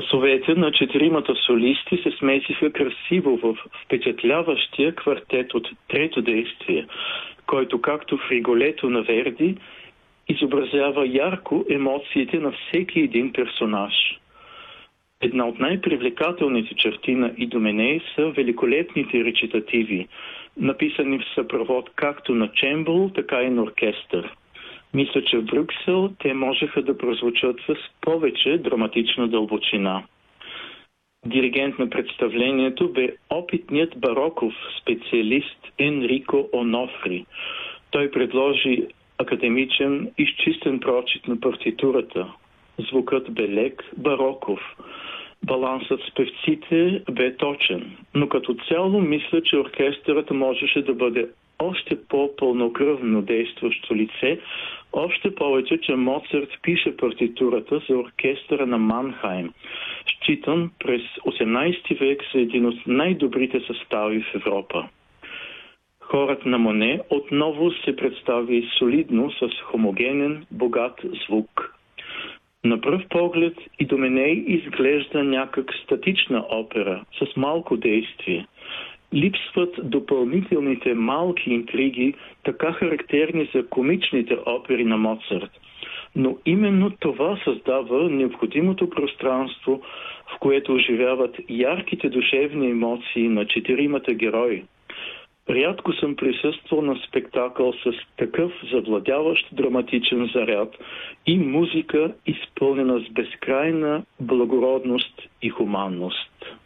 Гласовете на четиримата солисти се смесиха красиво в впечатляващия квартет от трето действие, който, както в Риголето на Верди, изобразява ярко емоциите на всеки един персонаж. Една от най-привлекателните черти на Идоменей са великолепните речитативи, написани в съпровод както на чембал, така и на оркестър. Мисля, че в Брюксел те можеха да прозвучат с повече драматична дълбочина. Диригент на представлението бе опитният бароков специалист Енрико Онофри. Той предложи академичен, изчистен прочит на партитурата. Звукът бе лек, бароков. Балансът с певците бе точен, но като цяло мисля, че оркестърът можеше да бъде още по-пълнокръвно действащо лице, още повече, че Моцарт пише партитурата за оркестъра на Манхайм, считан през 18 век за един от най-добрите състави в Европа. Хорът на Моне отново се представи солидно с хомогенен, богат звук. На пръв поглед Идоменей изглежда някак статична опера с малко действие. Липсват допълнителните малки интриги, така характерни за комичните опери на Моцарт. Но именно това създава необходимото пространство, в което оживяват ярките душевни емоции на четиримата герои. Рядко съм присъствал на спектакъл с такъв завладяващ драматичен заряд и музика, изпълнена с безкрайна благородност и хуманност.